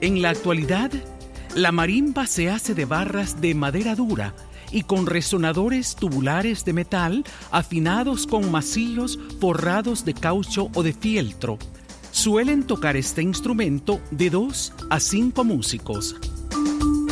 En la actualidad, la marimba se hace de barras de madera dura y con resonadores tubulares de metal afinados con masillos forrados de caucho o de fieltro. Suelen tocar este instrumento de 2 a 5 músicos.